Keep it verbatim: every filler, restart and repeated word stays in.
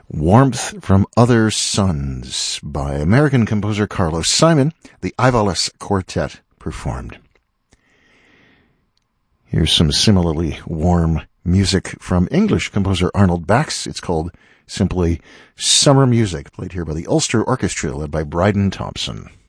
Warmth from Other Suns by American composer Carlos Simon, the Ivalis Quartet performed. Here's some similarly warm music from English composer Arnold Bax. It's called simply Summer Music, played here by the Ulster Orchestra, led by Bryden Thompson.